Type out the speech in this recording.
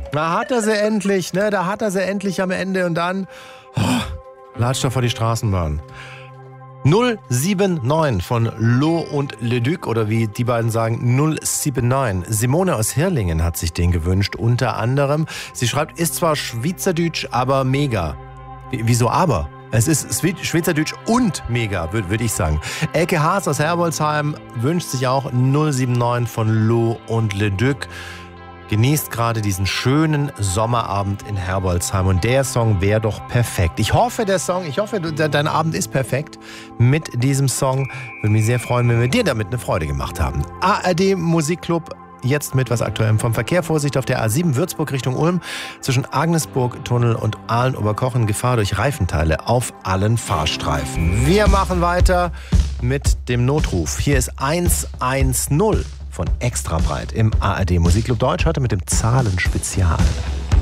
Da hat er sie endlich, ne? Da hat er sie endlich am Ende und dann latscht er vor die Straßenbahn. 079 von Lo und Leduc oder wie die beiden sagen 079. Simone aus Hirlingen hat sich den gewünscht, unter anderem. Sie schreibt, ist zwar Schweizerdeutsch, aber mega. Wieso aber? Es ist Schweizerdeutsch und mega, würde ich sagen. Elke Haas aus Herbolzheim wünscht sich auch 079 von Lo und Leduc. Genießt gerade diesen schönen Sommerabend in Herbolzheim und der Song wäre doch perfekt. Ich hoffe, dein Abend ist perfekt mit diesem Song. Würde mich sehr freuen, wenn wir dir damit eine Freude gemacht haben. ARD Musikclub, jetzt mit was Aktuellem vom Verkehr. Vorsicht auf der A7 Würzburg Richtung Ulm. Zwischen Agnesburg-Tunnel und Aalen-Oberkochen Gefahr durch Reifenteile auf allen Fahrstreifen. Wir machen weiter mit dem Notruf. Hier ist 110. Von Extra Breit im ARD Musikclub Deutsch, heute mit dem Zahlenspezial.